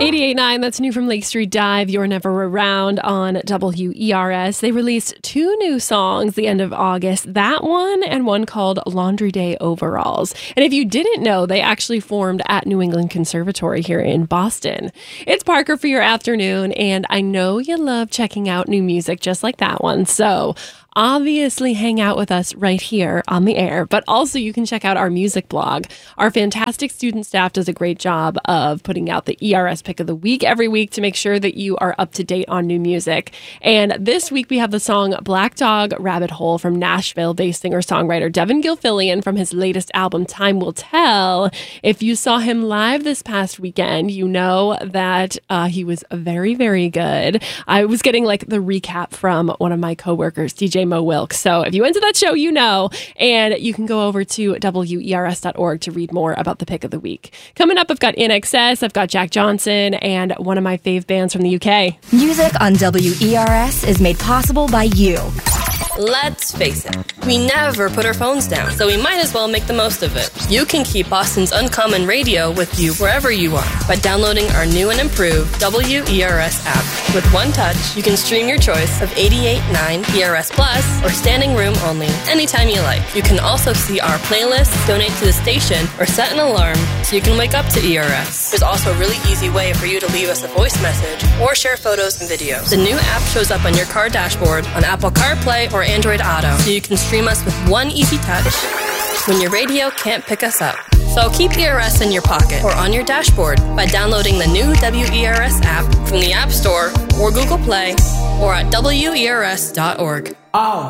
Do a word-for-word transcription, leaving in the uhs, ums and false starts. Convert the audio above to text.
eighty-eight point nine, that's new from Lake Street Dive, You're Never Around on W E R S. They released two new songs the end of August, that one and one called Laundry Day Overalls. And if you didn't know, they actually formed at New England Conservatory here in Boston. It's Parker for your afternoon, and I know you love checking out new music just like that one, so obviously hang out with us right here on the air, but also you can check out our music blog. Our fantastic student staff does a great job of putting out the E R S pick of the week every week to make sure that you are up to date on new music. And this week we have the song Black Dog Rabbit Hole from Nashville-based singer-songwriter Devin Gilfillian from his latest album Time Will Tell. If you saw him live this past weekend, you know that uh, he was very, very good. I was getting like the recap from one of my coworkers, D J Mo Wilkes. So if you went to that show, you know, and you can go over to W E R S dot org to read more about the pick of the week. Coming up, I've got I N X S, I've got Jack Johnson, and one of my fave bands from the U K. Music on W E R S is made possible by you. Let's face it, we never put our phones down, so we might as well make the most of it. You can keep Boston's Uncommon Radio with you wherever you are by downloading our new and improved W E R S app. With one touch, you can stream your choice of eighty-eight point nine E R S Plus or standing room only anytime you like. You can also see our playlists, donate to the station, or set an alarm so you can wake up to E R S. There's also a really easy way for you to leave us a voice message or share photos and videos. The new app shows up on your car dashboard on Apple CarPlay or Android Auto, so you can stream us with one easy touch when your radio can't pick us up. So keep E R S in your pocket or on your dashboard by downloading the new W E R S app from the App Store or Google Play or at W E R S dot org. Oh.